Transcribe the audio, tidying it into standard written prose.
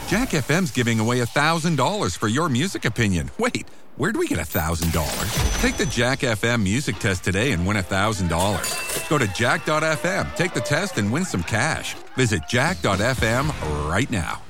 Jack FM's giving away $1,000 for your music opinion. Wait, where'd we get $1,000? Take the Jack FM music test today and win $1,000. Go to jack.fm, take the test, and win some cash. Visit jack.fm right now.